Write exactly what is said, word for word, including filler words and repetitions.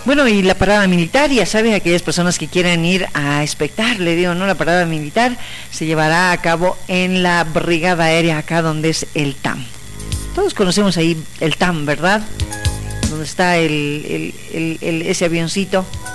Bueno, y la parada militar, ya sabes, aquellas personas que quieran ir a espectar, le digo, ¿no? La parada militar se llevará a cabo en la Brigada Aérea, acá donde es el T A M. Todos conocemos ahí el T A M, ¿verdad? Donde está el, el, el, el ese avioncito